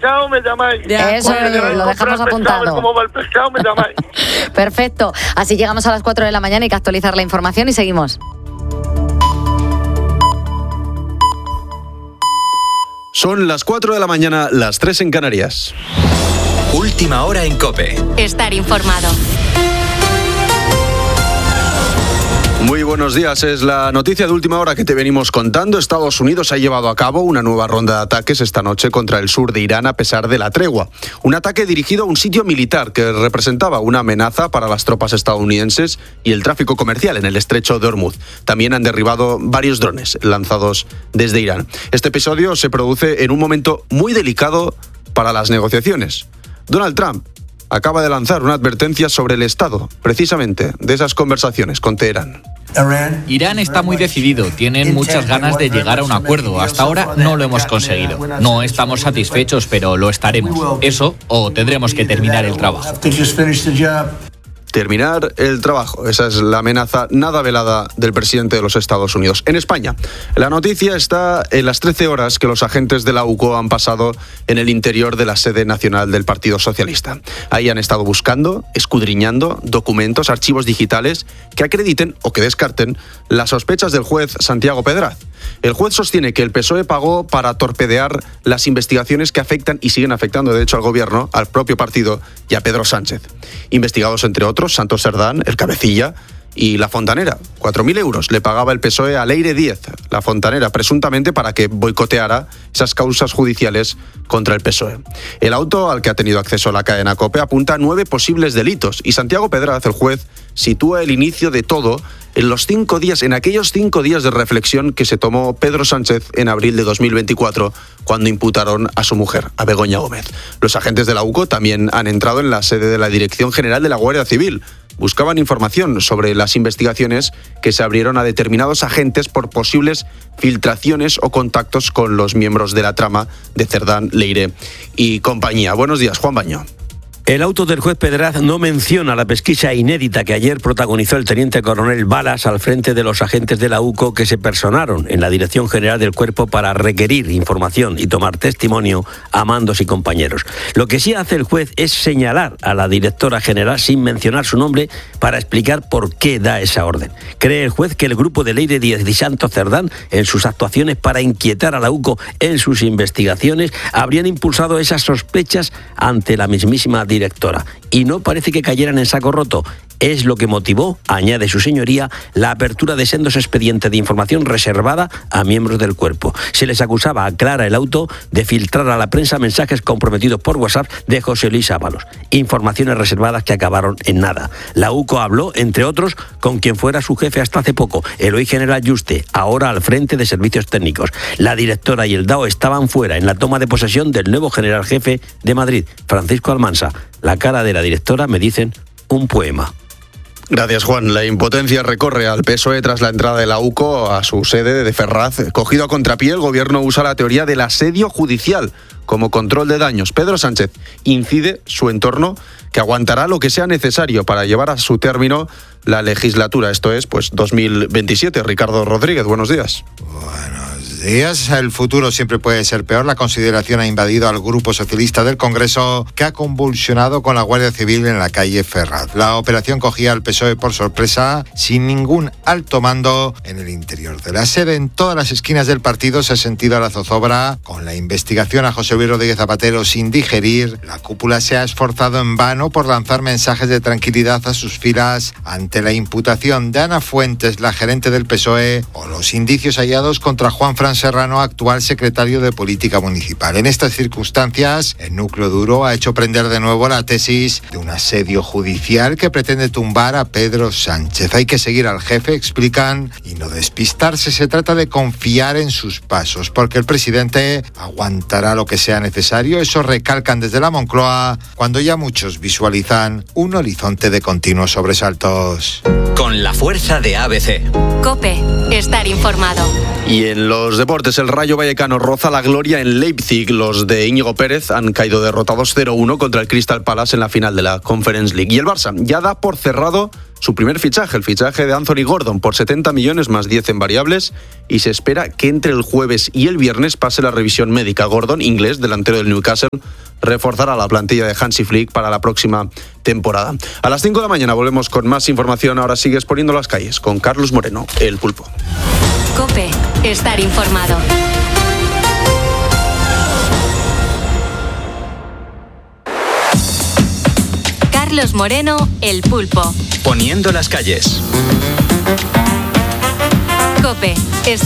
pescado, me llamáis. Eso es, lo dejamos apuntado. ¿Cómo va el pescado? Me llamáis. Perfecto. Así llegamos a las 4 de la mañana, hay que actualizar la información y seguimos. Son las 4 de la mañana, las 3 en Canarias. Última hora en COPE. Estar informado. Muy buenos días, es la noticia de última hora que te venimos contando. Estados Unidos ha llevado a cabo una nueva ronda de ataques esta noche contra el sur de Irán a pesar de la tregua. Un ataque dirigido a un sitio militar que representaba una amenaza para las tropas estadounidenses y el tráfico comercial en el estrecho de Hormuz. También han derribado varios drones lanzados desde Irán. Este episodio se produce en un momento muy delicado para las negociaciones. Donald Trump acaba de lanzar una advertencia sobre el estado, precisamente, de esas conversaciones con Teherán. Irán está muy decidido, tienen muchas ganas de llegar a un acuerdo. Hasta ahora no lo hemos conseguido. No estamos satisfechos, pero lo estaremos. Eso, o tendremos que terminar el trabajo. Terminar el trabajo. Esa es la amenaza nada velada del presidente de los Estados Unidos. En España, la noticia está en las 13 horas que los agentes de la UCO han pasado en el interior de la sede nacional del Partido Socialista. Ahí han estado buscando, escudriñando documentos, archivos digitales que acrediten o que descarten las sospechas del juez Santiago Pedraz. El juez sostiene que el PSOE pagó para torpedear las investigaciones que afectan y siguen afectando, de hecho, al gobierno, al propio partido y a Pedro Sánchez. Investigados, entre otros, Santos Cerdán, el cabecilla, y La Fontanera. 4.000 euros le pagaba el PSOE a Leire Díez, La Fontanera, presuntamente para que boicoteara esas causas judiciales contra el PSOE. El auto al que ha tenido acceso la cadena COPE apunta a 9 posibles delitos y Santiago Pedraz, el juez, sitúa el inicio de todo en aquellos 5 días de reflexión que se tomó Pedro Sánchez en abril de 2024, cuando imputaron a su mujer, a Begoña Gómez. Los agentes de la UCO también han entrado en la sede de la Dirección General de la Guardia Civil. Buscaban información sobre las investigaciones que se abrieron a determinados agentes por posibles filtraciones o contactos con los miembros de la trama de Cerdán, Leire y compañía. Buenos días, Juan Baño. El auto del juez Pedraz no menciona la pesquisa inédita que ayer protagonizó el teniente coronel Balas al frente de los agentes de la UCO que se personaron en la Dirección General del Cuerpo para requerir información y tomar testimonio a mandos y compañeros. Lo que sí hace el juez es señalar a la directora general sin mencionar su nombre para explicar por qué da esa orden. Cree el juez que el grupo de Leire Díez y Santos Cerdán, en sus actuaciones para inquietar a la UCO en sus investigaciones, habrían impulsado esas sospechas ante la mismísima directora, y no parece que cayeran en saco roto. Es lo que motivó, añade su señoría, la apertura de sendos expedientes de información reservada a miembros del cuerpo. Se les acusaba, aclara el auto, de filtrar a la prensa mensajes comprometidos por WhatsApp de José Luis Ábalos. Informaciones reservadas que acabaron en nada. La UCO habló, entre otros, con quien fuera su jefe hasta hace poco, Eloy General Yuste, ahora al frente de servicios técnicos. La directora y el DAO estaban fuera en la toma de posesión del nuevo general jefe de Madrid, Francisco Almansa. La cara de la directora, me dicen, un poema. Gracias, Juan. La impotencia recorre al PSOE tras la entrada de la UCO a su sede de Ferraz. Cogido a contrapié, el gobierno usa la teoría del asedio judicial como control de daños. Pedro Sánchez incide su entorno que aguantará lo que sea necesario para llevar a su término la legislatura. Esto es, 2027. Ricardo Rodríguez, buenos días. Buenos días. El futuro siempre puede ser peor. La consideración ha invadido al Grupo Socialista del Congreso, que ha convulsionado con la Guardia Civil en la calle Ferraz. La operación cogía al PSOE por sorpresa, sin ningún alto mando en el interior de la sede. En todas las esquinas del partido se ha sentido la zozobra. Con la investigación a José Luis Rodríguez Zapatero sin digerir, la cúpula se ha esforzado en vano por lanzar mensajes de tranquilidad a sus filas ante la imputación de Ana Fuentes, la gerente del PSOE, o los indicios hallados contra Juanfran Serrano, actual secretario de Política Municipal. En estas circunstancias, el núcleo duro ha hecho prender de nuevo la tesis de un asedio judicial que pretende tumbar a Pedro Sánchez. Hay que seguir al jefe, explican, y no despistarse. Se trata de confiar en sus pasos, porque el presidente aguantará lo que sea necesario. Eso recalcan desde la Moncloa, cuando ya muchos visualizan un horizonte de continuos sobresaltos. Con la fuerza de ABC. COPE, estar informado. Y en los deportes, el Rayo Vallecano roza la gloria en Leipzig. Los de Íñigo Pérez han caído derrotados 0-1 contra el Crystal Palace en la final de la Conference League. Y el Barça ya da por cerrado su primer fichaje, el fichaje de Anthony Gordon, por 70 millones más 10 en variables, y se espera que entre el jueves y el viernes pase la revisión médica. Gordon, inglés, delantero del Newcastle, reforzará la plantilla de Hansi Flick para la próxima temporada. A las 5 de la mañana volvemos con más información. Ahora sigues poniendo las calles con Carlos Moreno, El Pulpo. COPE. Estar informado. Carlos Moreno, El Pulpo. Poniendo las calles. COPE. Estar